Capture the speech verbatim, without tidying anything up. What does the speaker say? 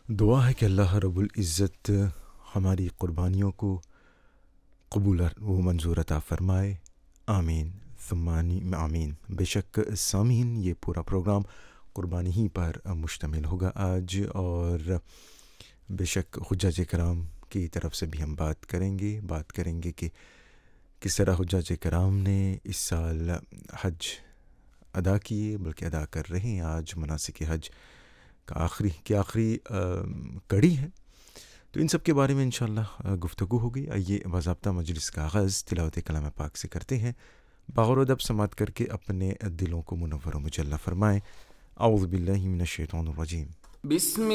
दुआ है कि अल्लाह रब्बुल इज़्ज़त हमारी क़ुरबानियों को कबूल व मंजूर अता फ़रमाए। आमीन सुम्मा आमीन। बेशक सामीन, ये पूरा प्रोग्राम क़ुरबानी ही पर मुश्तमिल होगा आज, और बेशक हुज्जाज कराम की तरफ से भी हम बात करेंगे बात करेंगे कि किस तरह हुज्जाज कराम ने इस साल हज अदा किए, बल्कि अदा कर रहे हैं। आज मनासिक हज का आखिरी की आखिरी कड़ी है, तो इन सब के बारे में इंशाअल्लाह गुफ्तगू होगी। आइए बाज़ाब्ता मजलिस का आगाज़ तिलावत कलाम पाक से करते हैं। बाग़ौर अदब समात करके अपने दिलों को मुनव्वर व मुजल्ला फ़रमाएँ। औज़ु बिल्लाहि मिनश शैतानिर रजीम।